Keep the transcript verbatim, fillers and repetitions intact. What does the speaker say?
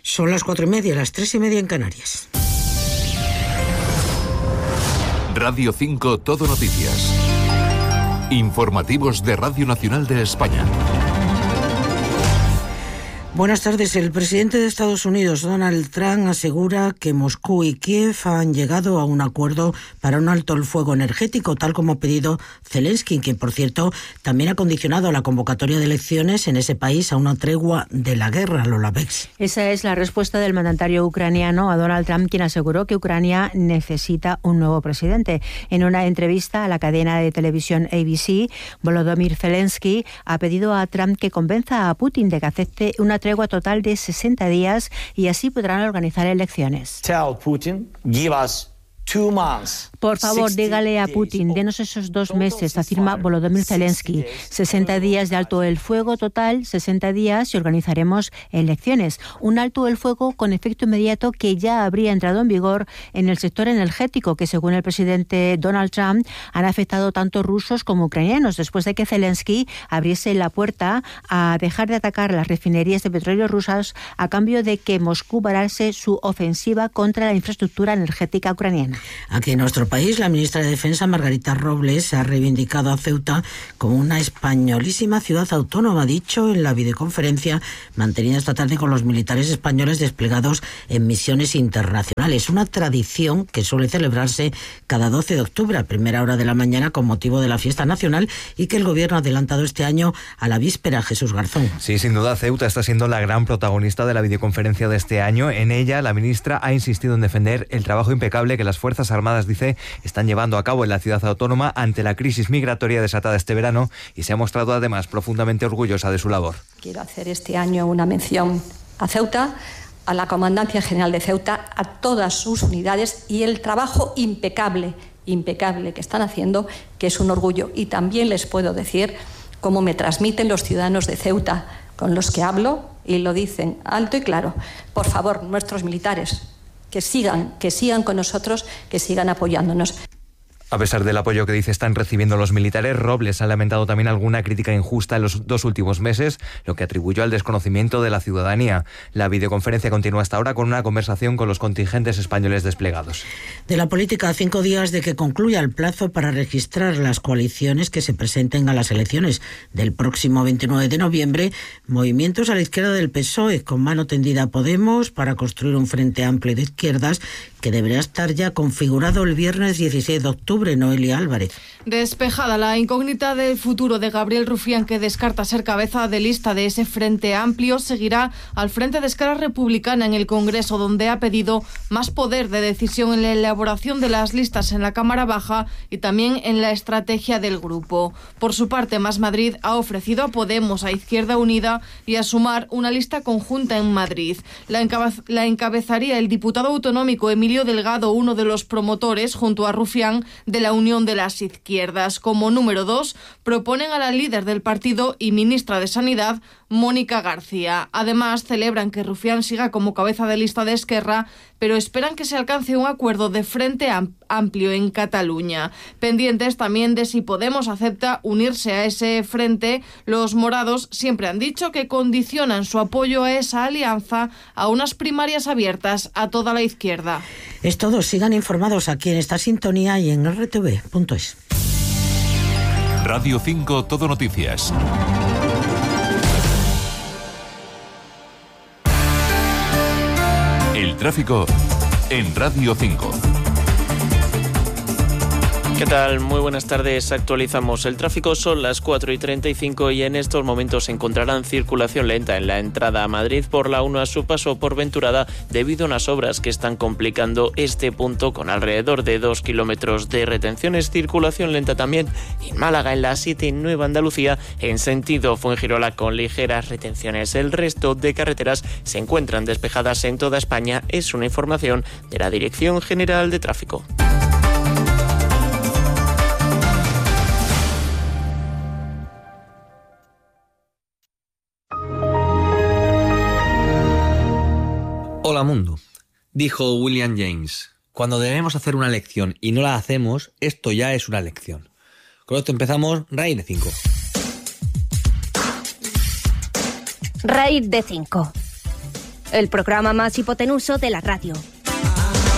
Son las cuatro y media, las tres y media en Canarias. Radio cinco Todo Noticias. Informativos de Radio Nacional de España. Buenas tardes. El presidente de Estados Unidos, Donald Trump, asegura que Moscú y Kiev han llegado a un acuerdo para un alto el fuego energético, tal como ha pedido Zelensky, que, por cierto, también ha condicionado la convocatoria de elecciones en ese país a una tregua de la guerra. Lola Bex. Esa es la respuesta del mandatario ucraniano a Donald Trump, quien aseguró que Ucrania necesita un nuevo presidente. En una entrevista a la cadena de televisión A B C, Volodymyr Zelensky ha pedido a Trump que convenza a Putin de que acepte una tregua total de sesenta días y así podrán organizar elecciones. Tell Putin, give us two months. Por favor, dígale a Putin, denos esos dos meses, afirma Volodymyr Zelensky. sesenta días de alto el fuego total, sesenta días y organizaremos elecciones. Un alto el fuego con efecto inmediato que ya habría entrado en vigor en el sector energético, que según el presidente Donald Trump han afectado tanto rusos como ucranianos, después de que Zelensky abriese la puerta a dejar de atacar las refinerías de petróleo rusas a cambio de que Moscú parase su ofensiva contra la infraestructura energética ucraniana. Aquí en nuestro país, la ministra de Defensa, Margarita Robles, ha reivindicado a Ceuta como una españolísima ciudad autónoma, ha dicho en la videoconferencia mantenida esta tarde con los militares españoles desplegados en misiones internacionales. Una tradición que suele celebrarse cada doce de octubre, a primera hora de la mañana, con motivo de la fiesta nacional, y que el Gobierno ha adelantado este año a la víspera. Jesús Garzón. Sí, sin duda, Ceuta está siendo la gran protagonista de la videoconferencia de este año. En ella, la ministra ha insistido en defender el trabajo impecable que las Fuerzas Armadas, dice, están llevando a cabo en la ciudad autónoma ante la crisis migratoria desatada este verano, y se ha mostrado además profundamente orgullosa de su labor. Quiero hacer este año una mención a Ceuta, a la Comandancia General de Ceuta, a todas sus unidades y el trabajo impecable, impecable que están haciendo, que es un orgullo. Y también les puedo decir cómo me transmiten los ciudadanos de Ceuta con los que hablo, y lo dicen alto y claro: por favor, nuestros militares, que sigan, que sigan con nosotros, que sigan apoyándonos. A pesar del apoyo que dice están recibiendo los militares, Robles ha lamentado también alguna crítica injusta en los dos últimos meses, lo que atribuyó al desconocimiento de la ciudadanía. La videoconferencia continúa hasta ahora con una conversación con los contingentes españoles desplegados. De la política, a cinco días de que concluya el plazo para registrar las coaliciones que se presenten a las elecciones del próximo veintinueve de noviembre, movimientos a la izquierda del P S O E, con mano tendida a Podemos, para construir un frente amplio de izquierdas que deberá estar ya configurado el viernes dieciséis de octubre. Noelia Álvarez. Despejada la incógnita del futuro de Gabriel Rufián, que descarta ser cabeza de lista de ese frente amplio, seguirá al frente de Esquerra Republicana en el Congreso, donde ha pedido más poder de decisión en la elaboración de las listas en la Cámara Baja y también en la estrategia del grupo. Por su parte, Más Madrid ha ofrecido a Podemos, a Izquierda Unida y a Sumar una lista conjunta en Madrid. La, encabez- la encabezaría el diputado autonómico Emilio Delgado, uno de los promotores, junto a Rufián, de la Unión de las Izquierdas. Como número dos, proponen a la líder del partido y ministra de Sanidad, Mónica García. Además, celebran que Rufián siga como cabeza de lista de Esquerra, pero esperan que se alcance un acuerdo de frente amplio en Cataluña. Pendientes también de si Podemos acepta unirse a ese frente, los morados siempre han dicho que condicionan su apoyo a esa alianza a unas primarias abiertas a toda la izquierda. Es todo. Sigan informados aquí en esta sintonía y en R T V punto es. Radio cinco Todo Noticias. El tráfico en Radio cinco. ¿Qué tal? Muy buenas tardes. Actualizamos el tráfico. Son las cuatro y treinta y cinco y en estos momentos encontrarán circulación lenta en la entrada a Madrid por la uno a su paso por Venturada, debido a unas obras que están complicando este punto con alrededor de dos kilómetros de retenciones. Circulación lenta también en Málaga, en la siete y Nueva Andalucía, en sentido Fuengirola, con ligeras retenciones. El resto de carreteras se encuentran despejadas en toda España. Es una información de la Dirección General de Tráfico. Hola mundo, dijo William James. Cuando debemos hacer una lección y no la hacemos, esto ya es una lección. Con esto empezamos Raíz de cinco. Raíz de cinco. el programa más hipotenuso de la radio.